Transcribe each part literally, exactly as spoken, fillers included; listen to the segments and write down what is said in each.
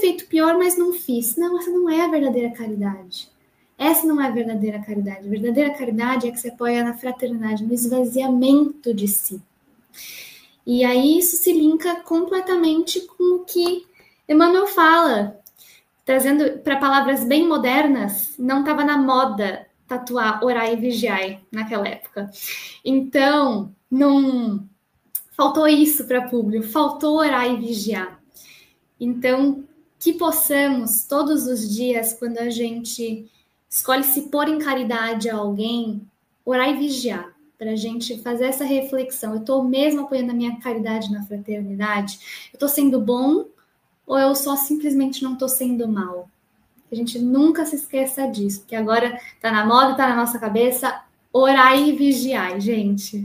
feito pior, mas não fiz. Não, essa não é a verdadeira caridade. Essa não é a verdadeira caridade. A verdadeira caridade é que se apoia na fraternidade, no esvaziamento de si. E aí isso se linka completamente com o que Emmanuel fala, trazendo para palavras bem modernas, não estava na moda tatuar orai e vigiai naquela época. Então, não faltou isso para Públio, faltou orar e vigiar. Então, que possamos todos os dias, quando a gente escolhe se pôr em caridade a alguém, orar e vigiar, para a gente fazer essa reflexão. Eu estou mesmo apoiando a minha caridade na fraternidade? Eu estou sendo bom ou eu só simplesmente não estou sendo mal? Que a gente nunca se esqueça disso, porque agora está na moda, está na nossa cabeça, orar e vigiar, gente.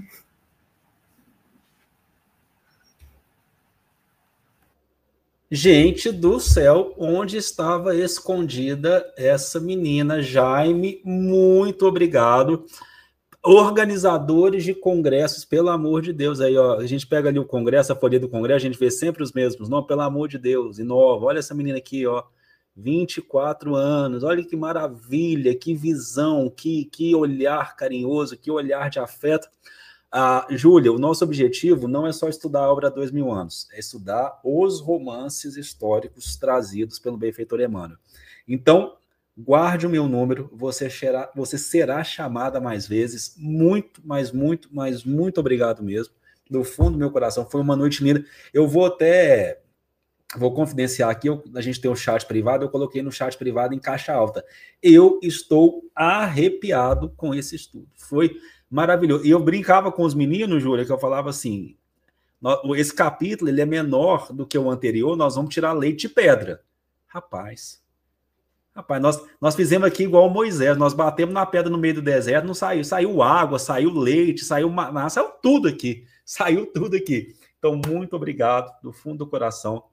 Gente do céu, onde estava escondida essa menina? Jaime, muito obrigado. Organizadores de congressos, pelo amor de Deus, aí ó, a gente pega ali o congresso, a folha do congresso, a gente vê sempre os mesmos, não, pelo amor de Deus, inova, olha essa menina aqui, ó, vinte e quatro anos, olha que maravilha, que visão, que, que olhar carinhoso, que olhar de afeto. Ah, Júlia, o nosso objetivo não é só estudar a obra há dois mil anos, é estudar os romances históricos trazidos pelo benfeitor Emmanuel. Então, guarde o meu número, você será, você será chamada mais vezes. Muito, mas muito, mas muito obrigado mesmo. Do fundo do meu coração, foi uma noite linda. Eu vou até, vou confidenciar aqui, eu, a gente tem um chat privado, eu coloquei no chat privado em caixa alta. Eu estou arrepiado com esse estudo. Foi maravilhoso. E eu brincava com os meninos, Júlia, que eu falava assim, esse capítulo ele é menor do que o anterior, nós vamos tirar leite de pedra. Rapaz... Rapaz, nós, nós fizemos aqui igual o Moisés, nós batemos na pedra no meio do deserto, não saiu, saiu água, saiu leite, saiu maná, saiu tudo aqui, saiu tudo aqui. Então, muito obrigado, do fundo do coração.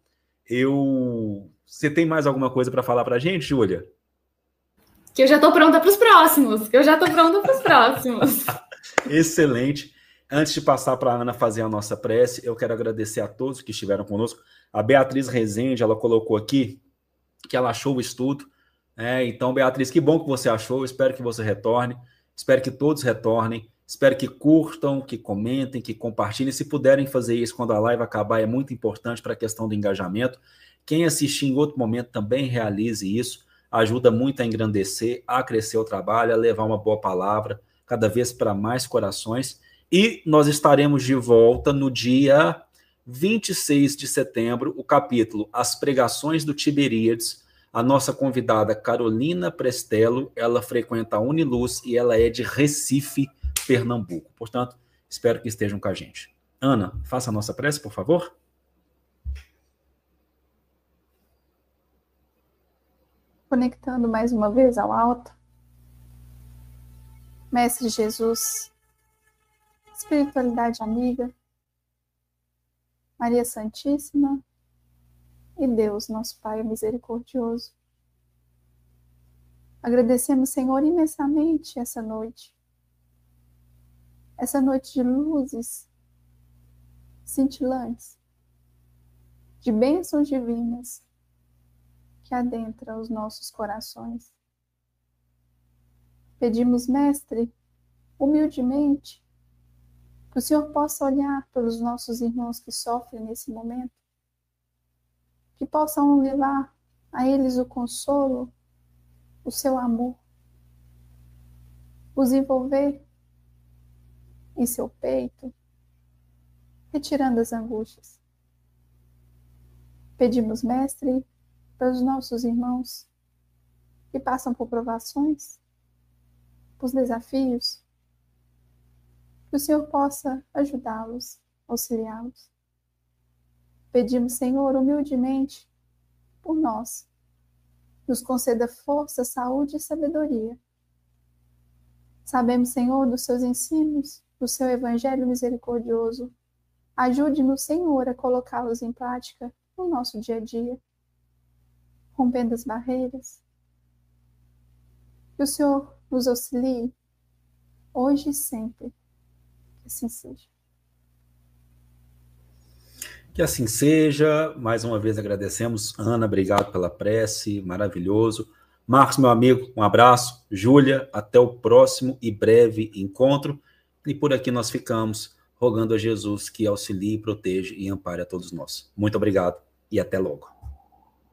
Eu... Você tem mais alguma coisa para falar para a gente, Júlia? Que eu já estou pronta para os próximos, que eu já estou pronta para os próximos. Excelente. Antes de passar para a Ana fazer a nossa prece, eu quero agradecer a todos que estiveram conosco. A Beatriz Rezende, ela colocou aqui que ela achou o estudo. É, então, Beatriz, que bom que você achou, espero que você retorne, espero que todos retornem, espero que curtam, que comentem, que compartilhem, se puderem fazer isso quando a live acabar, é muito importante para a questão do engajamento. Quem assistir em outro momento também realize isso, ajuda muito a engrandecer, a crescer o trabalho, a levar uma boa palavra, cada vez para mais corações, e nós estaremos de volta no dia vinte e seis de setembro, o capítulo As Pregações do Tiberíades. A nossa convidada Carolina Prestelo, ela frequenta a Uniluz e ela é de Recife, Pernambuco. Portanto, espero que estejam com a gente. Ana, faça a nossa prece, por favor. Conectando mais uma vez ao alto. Mestre Jesus, espiritualidade amiga, Maria Santíssima e Deus, nosso Pai misericordioso. Agradecemos, Senhor, imensamente essa noite. Essa noite de luzes cintilantes, de bênçãos divinas que adentra os nossos corações. Pedimos, Mestre, humildemente, que o Senhor possa olhar pelos nossos irmãos que sofrem nesse momento, que possam levar a eles o consolo, o seu amor, os envolver em seu peito, retirando as angústias. Pedimos, Mestre, para os nossos irmãos que passam por provações, por desafios, que o Senhor possa ajudá-los, auxiliá-los. Pedimos, Senhor, humildemente, por nós, nos conceda força, saúde e sabedoria. Sabemos, Senhor, dos seus ensinos, do seu evangelho misericordioso. Ajude-nos, Senhor, a colocá-los em prática no nosso dia a dia, rompendo as barreiras. Que o Senhor nos auxilie, hoje e sempre. Que assim seja. Que assim seja. Mais uma vez agradecemos. Ana, obrigado pela prece, maravilhoso. Marcos, meu amigo, um abraço. Júlia, até o próximo e breve encontro. E por aqui nós ficamos, rogando a Jesus que auxilie, proteja e ampare a todos nós. Muito obrigado e até logo.